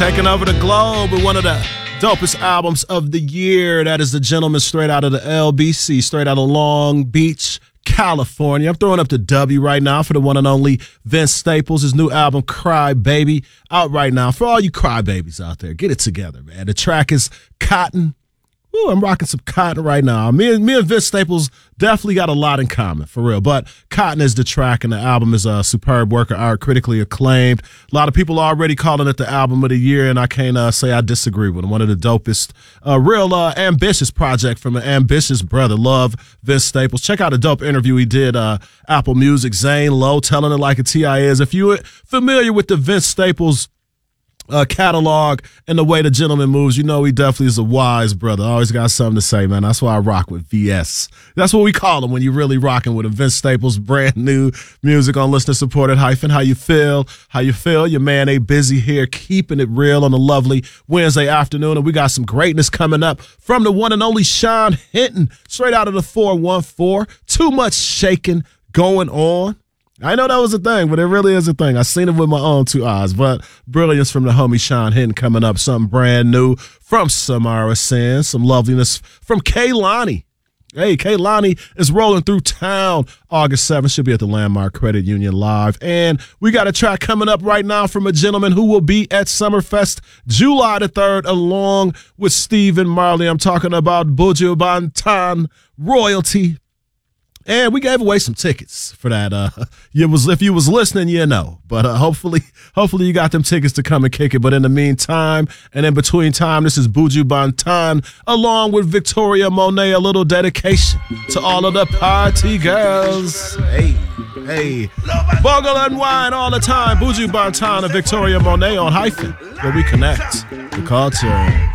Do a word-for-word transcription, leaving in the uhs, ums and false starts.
Taking over the globe with one of the dopest albums of the year. That is The Gentleman, straight out of the L B C, straight out of Long Beach, California. I'm throwing up the W right now for the one and only Vince Staples. His new album, Cry Baby, out right now. For all you cry babies out there, get it together, man. The track is Cotton. Ooh, I'm rocking some Cotton right now. Me and, me and Vince Staples definitely got a lot in common, for real. But Cotton is the track, and the album is a superb work of art, critically acclaimed. A lot of people are already calling it the album of the year, and I can't uh, say I disagree with them. One of the dopest, uh, real uh, ambitious project from an ambitious brother. Love Vince Staples. Check out a dope interview he did, uh, Apple Music, Zane Lowe, telling it like a T I is. If you're familiar with the Vince Staples Uh, catalog and the way the gentleman moves, you know he definitely is a wise brother. Always got something to say, man. That's why I rock with V S. That's what we call him when you're really rocking with him. Vince Staples, brand new music on listener supported hyphen. How you feel? How you feel? Your man A Busy here, keeping it real on a lovely Wednesday afternoon, and we got some greatness coming up from the one and only Sean Hinton, straight out of the four one four. Too much shaking going on. I know that was a thing, but it really is a thing. I seen it with my own two eyes. But brilliance from the homie Sean Hinton coming up. Something brand new from Samara Sin. Some loveliness from Kehlani. Hey, Kehlani is rolling through town August seventh. She'll be at the Landmark Credit Union Live. And we got a track coming up right now from a gentleman who will be at Summerfest July the third along with Stephen Marley. I'm talking about Buju Banton, Royalty. And we gave away some tickets for that. Uh, you was if you was listening, you know. But uh, hopefully, hopefully you got them tickets to come and kick it. But in the meantime, and in between time, this is Buju Banton along with Victoria Monet. A little dedication to all of the party girls. Hey, hey, bogle and wine all the time. Buju Banton and Victoria Monet on Hyphen, where we connect the culture.